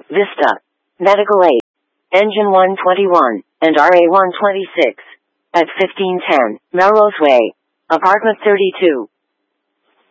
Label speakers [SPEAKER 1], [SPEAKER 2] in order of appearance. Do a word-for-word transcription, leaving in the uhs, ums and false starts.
[SPEAKER 1] Vista, Medical eight, Engine one twenty-one, and R A one twenty-six. At fifteen ten, Melrose Way, Apartment thirty-two.